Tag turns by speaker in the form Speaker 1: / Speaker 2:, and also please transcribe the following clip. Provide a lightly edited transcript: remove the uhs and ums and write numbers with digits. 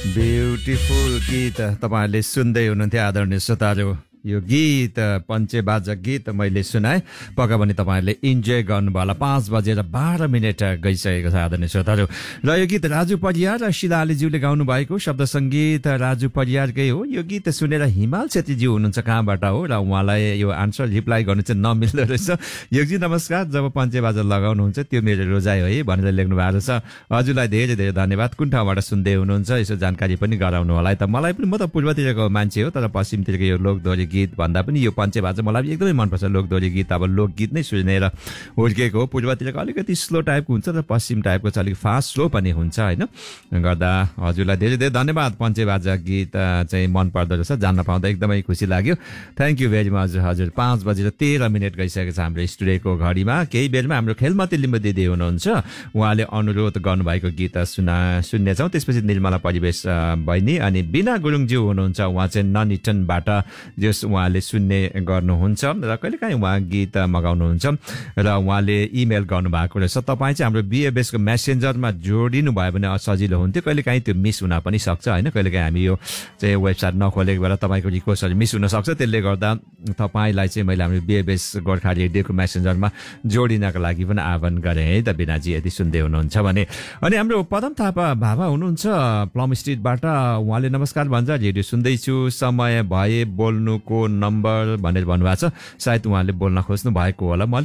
Speaker 1: Beautiful गीत तपाईहरुले सुन्दै हुनुहुन्थ्यो आदरणीय श्रोताहरु। यो गीत पञ्चेबाजा गीत मैले सुनाए, पक्का पनि तपाईहरुले इन्जोय गर्नुभयो होला। 5:12 गइसकेको छ आदरणीय श्रोताहरु। र यो गीत राजु परियार र शिलालीज्यूले गाउनु भएको शब्द संगीत राजु परियारकै हो। यो गीत सुनेर हिमाल छेत्रीज्यू हुनुहुन्छ कहाँबाट हो र उहाँलाई यो आन्सर रिप्लाई गर्नु चाहिँ नमिल्दो रहेछ। योगजी नमस्कार, जब पञ्चेबाजा लगाउनुहुन्छ त्यो मेरो रोजाइ हो है भनेर लेख्नु भएको छ। हजुरलाई धेरै धेरै धन्यवाद। कुन ठाउँबाट सुन्दै हुनुहुन्छ यसो जानकारी पनि गराउनु होला है त। मलाई पनि, म त पूर्वतिरको मान्छे हो, तर पश्चिमतिरको यो लोकदोहोरी गीत भन्दा पनि यो पञ्चेबाजा मलाई एकदमै मनपर्छ। लोकदोहोरी गीत अब लोकगीत नै सुनेर हुर्केको हो। पूर्वतिरको अलिकति स्लो टाइपको हुन्छ र पश्चिम टाइपको चाहिँ अलिक फास्ट स्लो पनि हुन्छ होइन, गर्दा हजुरलाई धेरै धेरै धन्यवाद। पञ्चेबाजा गीत चाहिँ मन पर्दो रहेछ, जान्न पाउँदा एकदमै खुसी लाग्यो। थ्याङ्क यू भेरी मच हजुर। 5:13 गइसकेको छ हाम्रो स्टुडियोको घडीमा। केही बेरमा हाम्रो खेलमती लिम्बू दिदी हुनुहुन्छ, उहाँले अनुरोध गर्नुभएको गीत सुन्नेछौँ। त्यसपछि निर्मला परिवेश बहिनी अनि बिना गुरुङज्यू हुनुहुन्छ, उहाँ चाहिँ ननिटनबाट जस उहाँले सुन्ने गर्नुहुन्छ र कहिलेकाहीँ उहाँ गीत मगाउनुहुन्छ र उहाँले इमेल गर्नुभएको रहेछ। तपाईँ चाहिँ हाम्रो बिएबएसको मेसेन्जरमा जोडिनु भयो भने सजिलो हुन्थ्यो। कहिलेकाहीँ त्यो मिस हुन पनि सक्छ होइन, कहिलेकाहीँ हामी यो चाहिँ वेबसाइट नखोलेको बेला तपाईँको रिक्वेस्टहरू मिस हुन सक्छ। त्यसले गर्दा तपाईँलाई चाहिँ मैले हाम्रो बिएबएस गोर्खा रेडियोको मेसेन्जरमा जोडिनको लागि पनि आह्वान गरेँ है त बिनाजी, यदि सुन्दै हुनुहुन्छ भने। अनि हाम्रो पदम थापा भाभा हुनुहुन्छ प्लम स्ट्रिटबाट, उहाँले नमस्कार भन्छ, रेडियो सुन्दैछु, समय भए बोल्नुको नम्बर भनेर भन्नुभएको छ। सायद उहाँले बोल्न खोज्नु भएको होला।